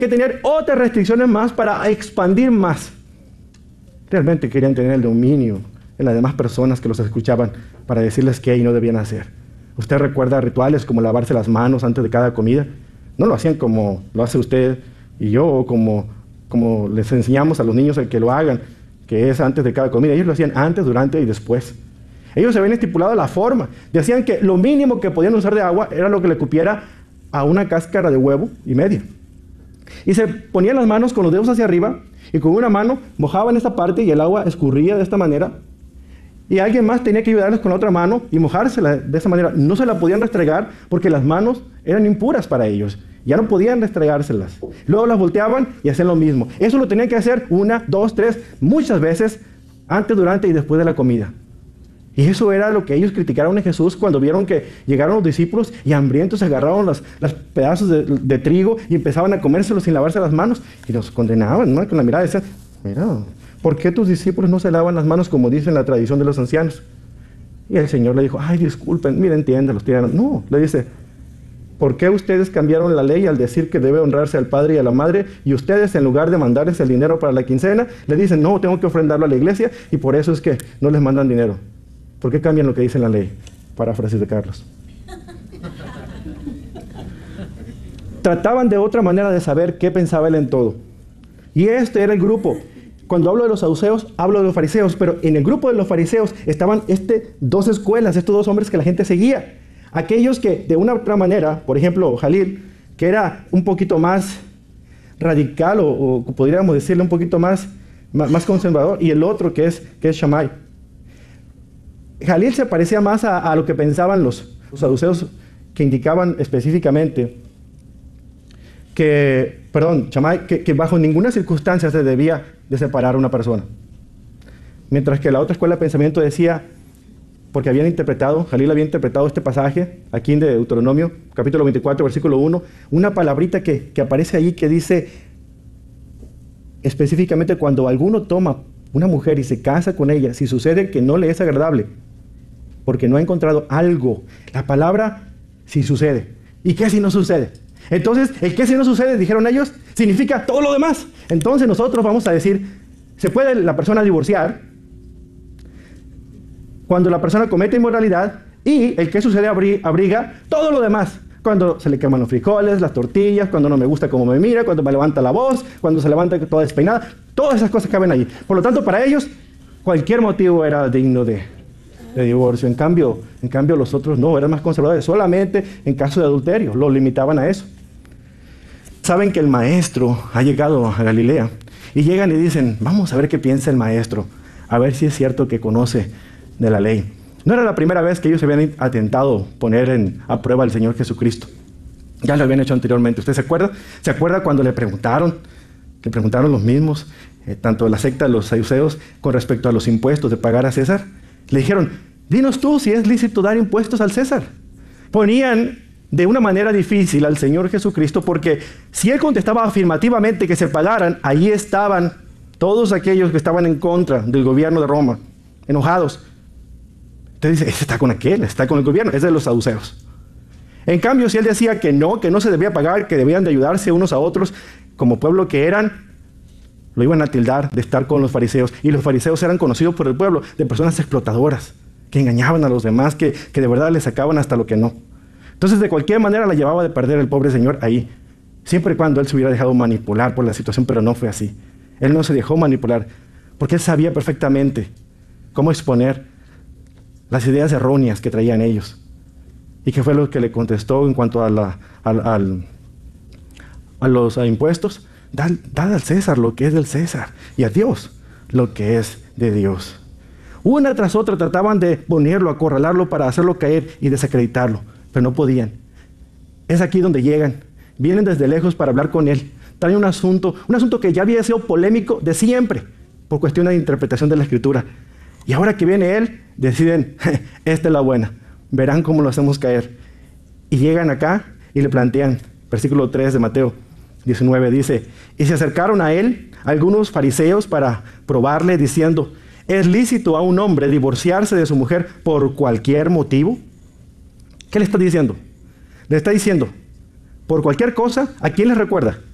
que tener otras restricciones más para expandir más. Realmente querían tener el dominio en las demás personas que los escuchaban para decirles qué y no debían hacer. ¿Usted recuerda rituales como lavarse las manos antes de cada comida? No lo hacían como lo hace usted y yo, o como les enseñamos a los niños a que lo hagan, que es antes de cada comida. Ellos lo hacían antes, durante y después. Ellos se habían estipulado la forma. Decían que lo mínimo que podían usar de agua era lo que le cupiera a una cáscara de huevo y media. Y se ponían las manos con los dedos hacia arriba y con una mano mojaban esta parte y el agua escurría de esta manera. Y alguien más tenía que ayudarles con la otra mano y mojársela de esa manera. No se la podían restregar porque las manos eran impuras para ellos. Ya no podían restregárselas. Luego las volteaban y hacían lo mismo. Eso lo tenían que hacer 1, 2, 3, muchas veces, antes, durante y después de la comida. Y eso era lo que ellos criticaron en Jesús cuando vieron que llegaron los discípulos y hambrientos agarraron los pedazos de trigo y empezaban a comérselos sin lavarse las manos. Y los condenaban, ¿no? Con la mirada decían, mira, ¿por qué tus discípulos no se lavan las manos como dice en la tradición de los ancianos? Y el Señor le dijo, ay, disculpen, miren, entiéndanlos, tiraron. No, le dice, ¿por qué ustedes cambiaron la ley al decir que debe honrarse al padre y a la madre? Y ustedes, en lugar de mandarles el dinero para la quincena, le dicen, no, tengo que ofrendarlo a la iglesia y por eso es que no les mandan dinero. ¿Por qué cambian lo que dice la ley? Paráfrasis de Carlos. Trataban de otra manera de saber qué pensaba él en todo. Y este era el grupo. Cuando hablo de los saduceos, hablo de los fariseos, pero en el grupo de los fariseos estaban dos escuelas, estos dos hombres que la gente seguía. Aquellos que de una u otra manera, por ejemplo, Jalil, que era un poquito más radical o podríamos decirle un poquito más conservador, y el otro que es Shammai. Jalil se parecía más a lo que pensaban los saduceos, que indicaban específicamente Shammai, que bajo ninguna circunstancia se debía de separar a una persona. Mientras que la otra escuela de pensamiento decía, porque Jalil había interpretado este pasaje, aquí en Deuteronomio, capítulo 24, versículo 1, una palabrita que aparece allí que dice, específicamente cuando alguno toma una mujer y se casa con ella, si sucede que no le es agradable, porque no ha encontrado algo, la palabra si sucede. ¿Y qué si no sucede? Entonces, el qué si no sucede, dijeron ellos, significa todo lo demás. Entonces nosotros vamos a decir, ¿se puede la persona divorciar cuando la persona comete inmoralidad? Y el qué sucede abriga todo lo demás. Cuando se le queman los frijoles, las tortillas, cuando no me gusta cómo me mira, cuando me levanta la voz, cuando se levanta toda despeinada, todas esas cosas caben allí. Por lo tanto, para ellos, cualquier motivo era digno de divorcio. En cambio, los otros no, eran más conservadores. Solamente en caso de adulterio, lo limitaban a eso. Saben que el maestro ha llegado a Galilea y llegan y dicen, vamos a ver qué piensa el maestro, a ver si es cierto que conoce de la ley. No era la primera vez que ellos se habían intentado poner a prueba al Señor Jesucristo. Ya lo habían hecho anteriormente. ¿Usted se acuerda? ¿Se acuerda cuando le preguntaron los mismos, tanto de la secta de los saduceos, con respecto a los impuestos de pagar a César? Le dijeron, dinos tú si es lícito dar impuestos al César. Ponían de una manera difícil al Señor Jesucristo, porque si Él contestaba afirmativamente que se pagaran, ahí estaban todos aquellos que estaban en contra del gobierno de Roma, enojados. Entonces dice, ese está con aquel, está con el gobierno, es de los saduceos. En cambio, si Él decía que no se debía pagar, que debían de ayudarse unos a otros, como pueblo que eran, lo iban a tildar de estar con los fariseos. Y los fariseos eran conocidos por el pueblo de personas explotadoras, que engañaban a los demás, que de verdad les sacaban hasta lo que no. Entonces, de cualquier manera la llevaba de perder el pobre señor ahí, siempre y cuando él se hubiera dejado manipular por la situación, pero no fue así. Él no se dejó manipular, porque él sabía perfectamente cómo exponer las ideas erróneas que traían ellos. ¿Y qué fue lo que le contestó en cuanto a los impuestos? Dad al César lo que es del César, y a Dios lo que es de Dios. Una tras otra trataban de ponerlo, acorralarlo para hacerlo caer y desacreditarlo, pero no podían. Es aquí donde llegan. Vienen desde lejos para hablar con él. Traen un asunto que ya había sido polémico de siempre, por cuestión de interpretación de la Escritura. Y ahora que viene él, deciden, esta es la buena. Verán cómo lo hacemos caer. Y llegan acá y le plantean, versículo 3 de Mateo 19, dice, y se acercaron a él algunos fariseos para probarle, diciendo, ¿es lícito a un hombre divorciarse de su mujer por cualquier motivo? ¿Qué le está diciendo? Le está diciendo, por cualquier cosa, ¿a quién les recuerda?